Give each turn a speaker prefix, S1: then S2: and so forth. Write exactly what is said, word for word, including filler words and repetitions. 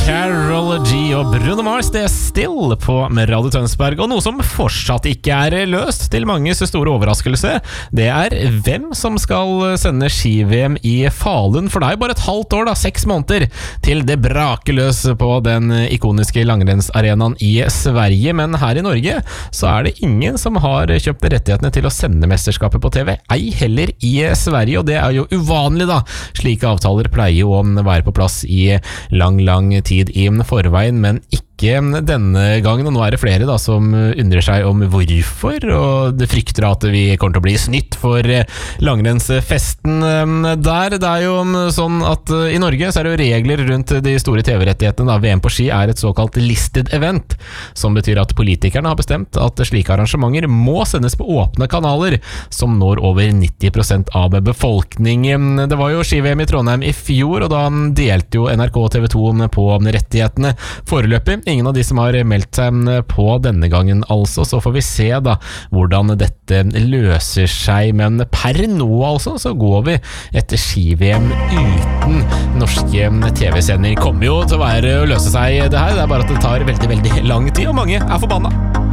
S1: Karol G og Bruno Mars, det er Still på med Radio Tønsberg. Og noe som fortsatt ikke er løst, til manges store overraskelse, det er hvem som skal sende ski-V M i Falun. For det er jo bare et halvt år, da, seks måneder, til det braker løs på den ikoniske langrennsarenaen i Sverige. Men her i Norge så er det ingen som har kjøpt rettighetene til å sende mesterskapet på T V, ei heller i Sverige, og det er jo uvanlig da. Slike avtaler pleier jo å være på plass i lang, lang tid i forveien, men ikke denne gangen, og nå er det flere da som undrer seg om hvorfor, og det frykter at vi kommer til å bli snytt for langrennsfesten der. Det er jo sånn at i Norge så er det jo regler rundt de store T V-rettighetene da. V M på ski er et såkalt listed event, som betyr at politikerne har bestemt at slike arrangementer må sendes på åpne kanaler, som når over nitti prosent av befolkningen. Det var jo ski-V M i Trondheim i fjor, og da delte jo N R K og T V to på rettighetene foreløpig. Ingen av de som har meldt seg på denne gangen altså, så får vi se da hvordan dette løser seg, men per nå altså så går vi etter ski-V M uten norske T V-sender. Kommer jo til å være å løse seg det her, det er bare at det tar veldig, veldig lang tid, og mange er forbanna.